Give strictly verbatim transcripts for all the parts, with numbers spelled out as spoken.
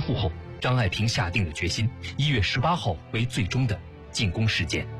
复后，张爱萍下定了决心，一月十八号为最终的进攻时间。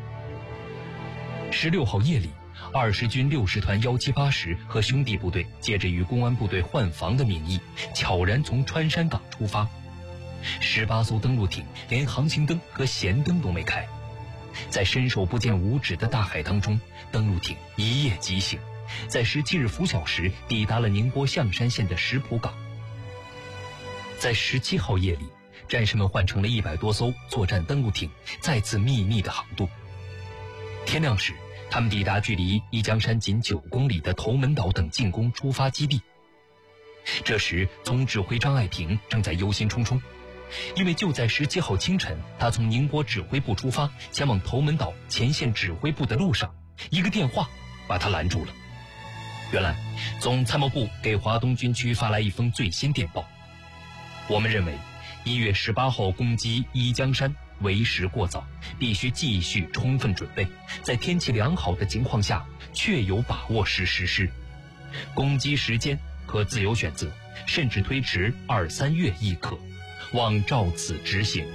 十六号夜里，二十军六十团幺七八师和兄弟部队借着与公安部队换防的名义，悄然从川山港出发。十八艘登陆艇连航行灯和舷灯都没开，在伸手不见五指的大海当中，登陆艇一夜急行，在十七日拂晓时抵达了宁波象山县的石浦港。在十七号夜里，战士们换成了一百多艘作战登陆艇，再次秘密的航渡。天亮时，他们抵达距离一江山仅九公里的头门岛等进攻出发基地。这时，总指挥张爱萍正在忧心忡忡，因为就在十七号清晨，他从宁波指挥部出发前往头门岛前线指挥部的路上，一个电话把他拦住了。原来，总参谋部给华东军区发来一封最新电报。我们认为，一月十八号攻击一江山为时过早，必须继续充分准备，在天气良好的情况下，确有把握时实施。攻击时间可自由选择，甚至推迟二三月亦可，望照此执行。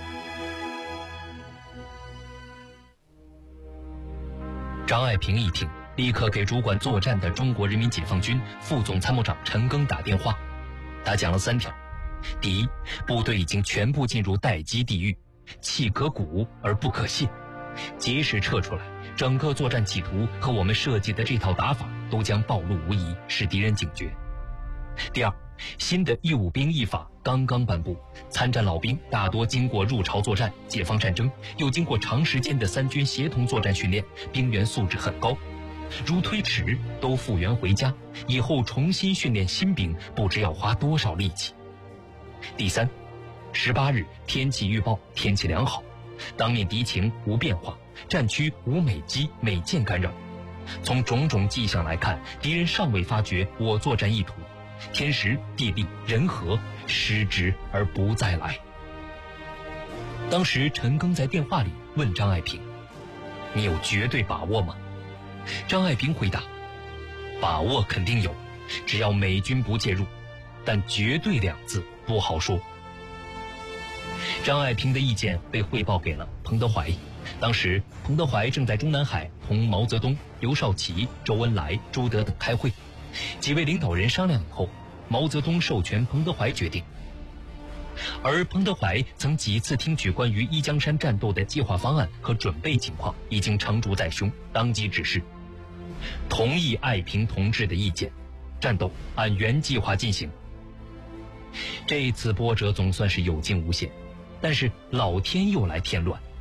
张爱萍一听，立刻给主管作战的中国人民解放军副总参谋长陈赓打电话。他讲了三条：第一，部队已经全部进入待机地域，气可鼓而不可泄，即使撤出来，整个作战企图和我们设计的这套打法都将暴露无遗，使敌人警觉。第二，新的义务兵役法刚刚颁布，参战老兵大多经过入朝作战、解放战争，又经过长时间的三军协同作战训练，兵员素质很高。如推迟都复员回家，以后重新训练新兵，不知要花多少力气。第三，十八日天气预报天气良好，当面敌情无变化，战区无美机美舰干扰。从种种迹象来看，敌人尚未发觉我作战意图，天时地利人和，失之而不再来。当时陈赓在电话里问张爱萍：“你有绝对把握吗？”张爱萍回答：“把握肯定有，只要美军不介入，但绝对两字不好说。”张爱萍的意见被汇报给了彭德怀。当时彭德怀正在中南海同毛泽东、刘少奇、周恩来、朱德等开会，几位领导人商量以后，毛泽东授权彭德怀决定。而彭德怀曾几次听取关于一江山战斗的计划方案和准备情况，已经成竹在胸，当即指示同意爱萍同志的意见，战斗按原计划进行。这一次波折总算是有惊无险，但是老天又来添乱。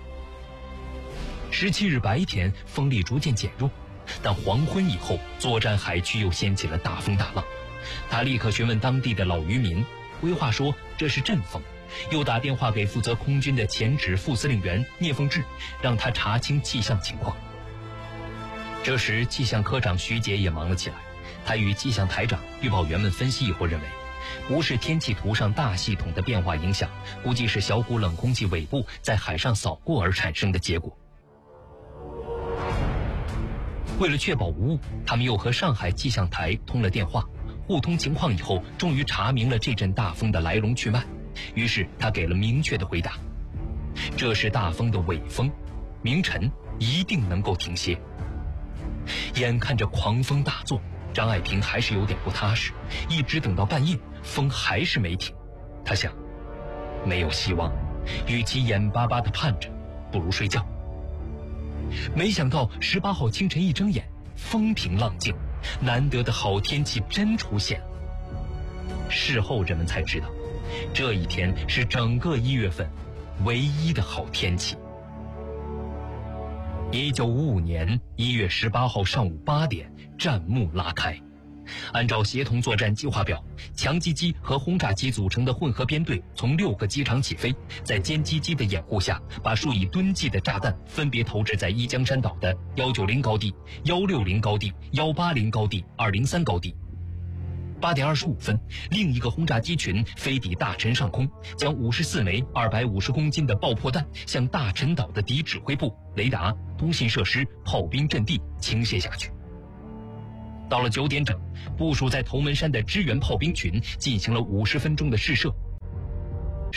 十七日白天风力逐渐减弱，但黄昏以后，作战海区又掀起了大风大浪。他立刻询问当地的老渔民，规划说这是阵风，又打电话给负责空军的前指副司令员聂凤智，让他查清气象情况。这时气象科长徐杰也忙了起来，他与气象台长、预报员们分析以后认为，不是天气图上大系统的变化影响，估计是小股冷空气尾部在海上扫过而产生的结果。为了确保无误，他们又和上海气象台通了电话，互通情况以后，终于查明了这阵大风的来龙去脉。于是他给了明确的回答：这是大风的尾风，明晨一定能够停歇。眼看着狂风大作，张爱萍还是有点不踏实，一直等到半夜，风还是没停。他想，没有希望，与其眼巴巴地盼着，不如睡觉。没想到十八号清晨一睁眼，风平浪静，难得的好天气真出现了。事后人们才知道，这一天是整个一月份唯一的好天气。一九五五年一月十八号上午八点，战幕拉开。按照协同作战计划表，强击机和轰炸机组成的混合编队从六个机场起飞，在歼击机的掩护下，把数以吨计的炸弹分别投掷在一江山岛的一九零高地、一六零高地、一八零高地、二零三高地。八点二十五分，另一个轰炸机群飞抵大陈上空，将五十四枚二百五十公斤的爆破弹向大陈岛的敌指挥部、雷达、通信设施、炮兵阵地倾泻下去。到了九点整，部署在头门山的支援炮兵群进行了五十分钟的试射，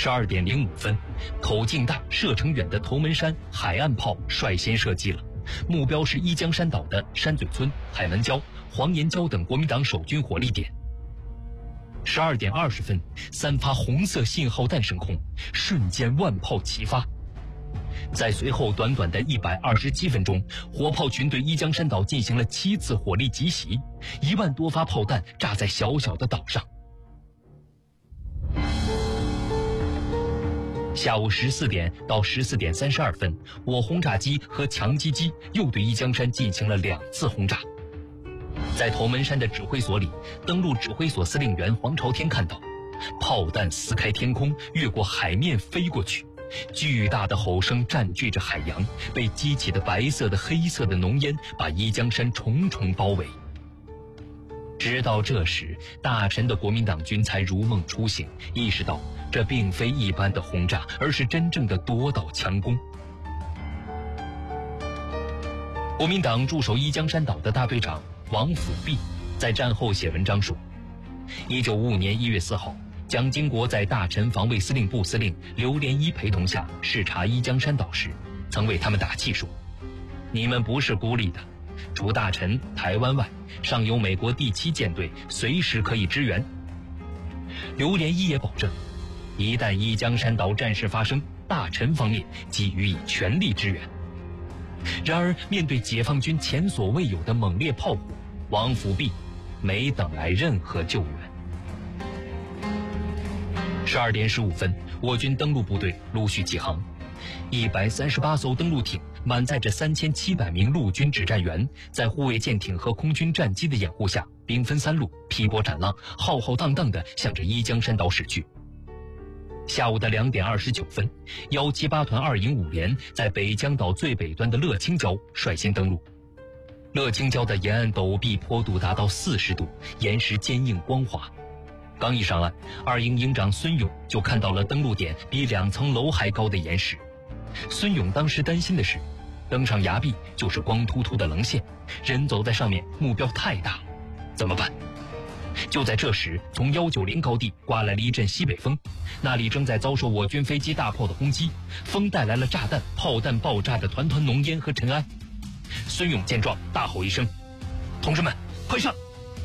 十二点零五分，口径大、射程远的头门山海岸炮率先射击了，目标是一江山岛的山嘴村、海门礁、黄岩礁等国民党守军火力点。十二点二十分，三发红色信号弹升空，瞬间万炮齐发。在随后短短的一百二十七分钟，火炮群对一江山岛进行了七次火力急袭，一万多发炮弹炸在小小的岛上。下午十四点到十四点三十二分，我轰炸机和强击机又对一江山进行了两次轰炸。在头门山的指挥所里，登陆指挥所司令员黄朝天看到，炮弹撕开天空，越过海面飞过去，巨大的吼声占据着海洋，被激起的白色的、黑色的浓烟把一江山重重包围。直到这时，大陈的国民党军才如梦初醒，意识到这并非一般的轰炸，而是真正的夺岛强攻。国民党驻守一江山岛的大队长王辅弼在战后写文章说，一九五五年一月四号，蒋经国在大陈防卫司令部司令刘连一陪同下视察一江山岛时，曾为他们打气说，你们不是孤立的，除大陈、台湾外，尚有美国第七舰队，随时可以支援。刘连一也保证，一旦一江山岛战事发生，大陈方面即予以全力支援。然而，面对解放军前所未有的猛烈炮火，王辅弼没等来任何救援。十二点十五分，我军登陆部队陆续起航，一百三十八艘登陆艇满载着三千七百名陆军指战员，在护卫舰艇和空军战机的掩护下，兵分三路，劈波斩浪，浩浩荡荡地向着一江山岛驶去。下午的两点二十九分，幺七八团二营五连在北江岛最北端的乐清礁率先登陆。乐清礁的沿岸陡壁坡度达到四十度，岩石坚硬光滑。刚一上岸，二营营长孙勇就看到了登陆点比两层楼还高的岩石。孙勇当时担心的是，登上崖壁就是光秃秃的棱线，人走在上面目标太大，怎么办？就在这时，从一九零高地刮来了一阵西北风，那里正在遭受我军飞机大炮的轰击，风带来了炸弹、炮弹爆炸的团团浓烟和尘埃。孙勇见状，大吼一声：“同志们，快上！”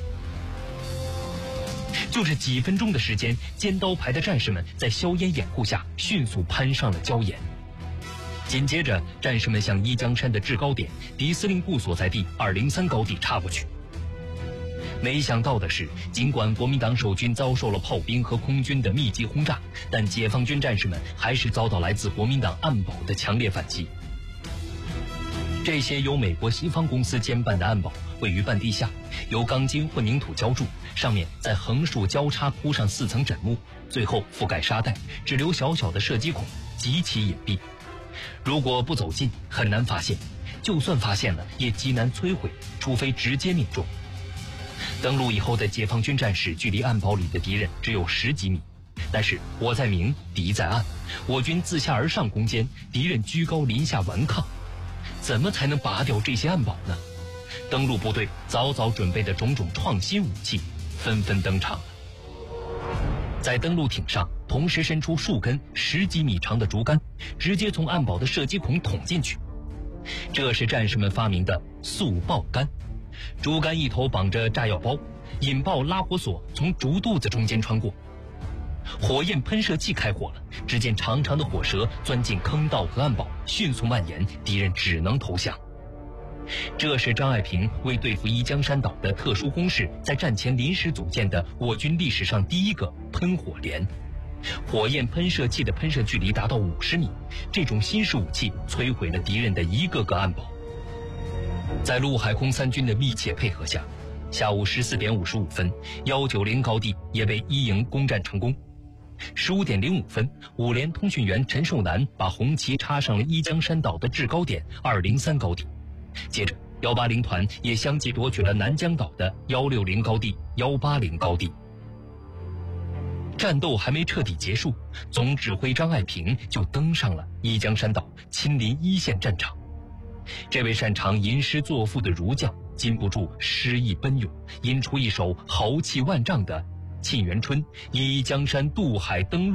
就这几分钟的时间，尖刀排的战士们在硝烟掩护下迅速攀上了礁岩。紧接着，战士们向一江山的制高点敌司令部所在地二零三高地插过去。没想到的是，尽管国民党守军遭受了炮兵和空军的密集轰炸，但解放军战士们还是遭到来自国民党暗堡的强烈反击。这些由美国西方公司监办的暗堡位于半地下，由钢筋混凝土浇筑，上面在横竖交叉铺上四层枕木，最后覆盖沙袋，只留小小的射击孔，极其隐蔽。如果不走近，很难发现；就算发现了，也极难摧毁，除非直接命中。登陆以后的解放军战士距离暗堡里的敌人只有十几米，但是我在明，敌在暗，我军自下而上攻坚，敌人居高临下顽抗，怎么才能拔掉这些暗堡呢？登陆部队早早准备的种种创新武器纷纷登场了。在登陆艇上同时伸出数根十几米长的竹竿，直接从暗堡的射击孔捅进去。这是战士们发明的速爆杆，竹竿一头绑着炸药包，引爆拉火索从竹肚子中间穿过，火焰喷射器开火了，只见长长的火舌钻进坑道和暗堡，迅速蔓延，敌人只能投降。这是张爱萍为对付一江山岛的特殊攻势，在战前临时组建的我军历史上第一个喷火连。火焰喷射器的喷射距离达到五十米，这种新式武器摧毁了敌人的一个个暗堡。在陆海空三军的密切配合下，下午十四点五十五分，一九零高地也被一营攻占成功。十五点零五分，五连通讯员陈寿南把红旗插上了一江山岛的制高点二零三高地。接着，一八零团也相继夺取了南江岛的一六零高地、一八零高地。战斗还没彻底结束，总指挥张爱萍就登上了一江山岛，亲临一线战场。这位擅长吟诗作赋的儒将，禁不住诗意奔涌，吟出一首豪气万丈的《沁园春·一江山渡海登陆》